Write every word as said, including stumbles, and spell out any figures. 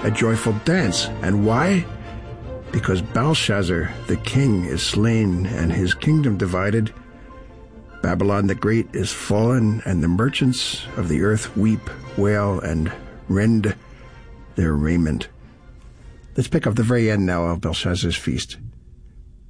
a joyful dance. And why? Because Belshazzar, the king, is slain and his kingdom divided. Babylon the Great is fallen, and the merchants of the earth weep, wail, and rend their raiment. Let's pick up the very end now of Belshazzar's feast.